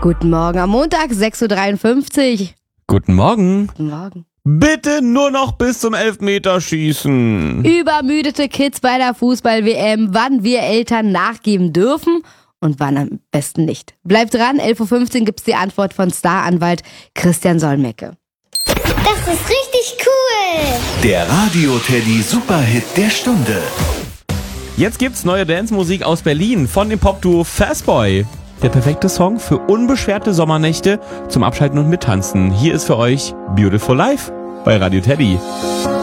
Guten Morgen am Montag, 6.53 Uhr. Guten Morgen. Guten Morgen. Bitte nur noch bis zum Elfmeterschießen. Übermüdete Kids bei der Fußball-WM, wann wir Eltern nachgeben dürfen und wann am besten nicht. Bleibt dran, 11.15 Uhr gibt's die Antwort von Staranwalt Christian Solmecke. Das ist richtig cool. Der Radio-Teddy Superhit der Stunde. Jetzt gibt's neue Dance-Musik aus Berlin von dem Popduo Fastboy. Der perfekte Song für unbeschwerte Sommernächte zum Abschalten und Mittanzen. Hier ist für euch Beautiful Life bei Radio Teddy.